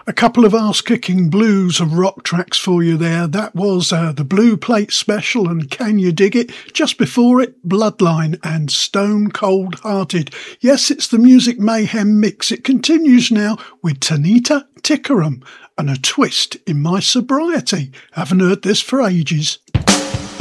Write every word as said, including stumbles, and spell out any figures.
A couple of ass-kicking blues and rock tracks for you there. That was uh, the Blue Plate Special and Can You Dig It? Just before it, Bloodline and Stone Cold Hearted. Yes, it's the Music Mayhem mix. It continues now with Tanita Tikaram and A Twist in My Sobriety. Haven't heard this for ages.